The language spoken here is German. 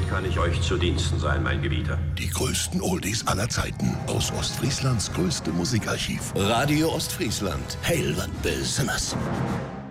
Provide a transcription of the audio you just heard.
Womit kann ich euch zu Diensten sein, mein Gebieter? Die größten Oldies aller Zeiten aus Ostfrieslands größtem Musikarchiv. Radio Ostfriesland. Heil, was Besonderes.